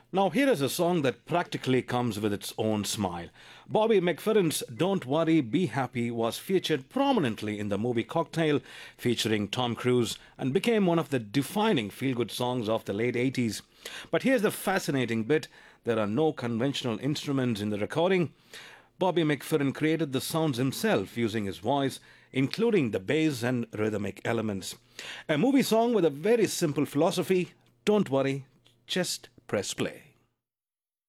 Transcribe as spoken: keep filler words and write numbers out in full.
Now, here is a song that practically comes with its own smile. Bobby McFerrin's Don't Worry, Be Happy was featured prominently in the movie Cocktail, featuring Tom Cruise, and became one of the defining feel good songs of the late eighties. But here's the fascinating bit: there are no conventional instruments in the recording. Bobby McFerrin created the sounds himself using his voice, including the bass and rhythmic elements. A movie song with a very simple philosophy: don't worry, just press play.